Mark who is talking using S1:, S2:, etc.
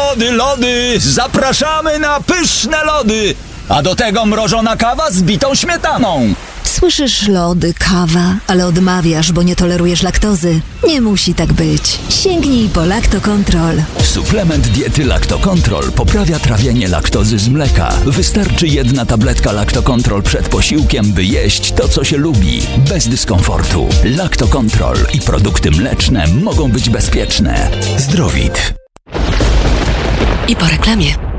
S1: lody, lody! Zapraszamy na pyszne lody! A do tego mrożona kawa z bitą śmietaną.
S2: Słyszysz lody, kawa, ale odmawiasz, bo nie tolerujesz laktozy. Nie musi tak być. Sięgnij po Lactocontrol.
S1: Suplement diety Lactocontrol poprawia trawienie laktozy z mleka. Wystarczy 1 tabletka Lactocontrol przed posiłkiem, by jeść to, co się lubi, bez dyskomfortu. Lactocontrol i produkty mleczne mogą być bezpieczne. Zdrowit.
S3: I po reklamie.